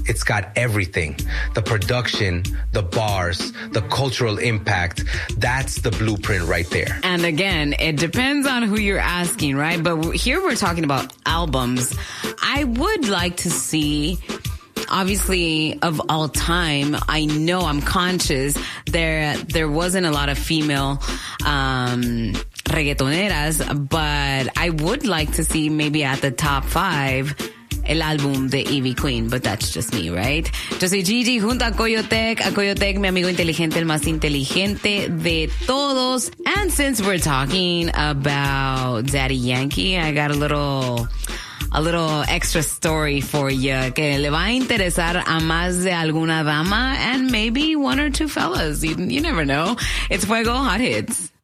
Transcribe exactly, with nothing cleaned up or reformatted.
It's got everything. The production, the bars, the cultural impact. That's the blueprint right there. And again, it depends on who you're asking, right? But here we're talking about albums. I would like to see, obviously, of all time, I know I'm conscious there there wasn't a lot of female um reggaetoneras, but I would like to see maybe at the top five el álbum de Ivy Queen, but that's just me, right? Yo soy Gigi junto a Coyotec, a Coyotec, mi amigo inteligente, el más inteligente de todos. And since we're talking about Daddy Yankee, I got a little... a little extra story for you que le va a interesar a más de alguna dama and maybe one or two fellas. You, you never know. It's Fuego Hot Hits.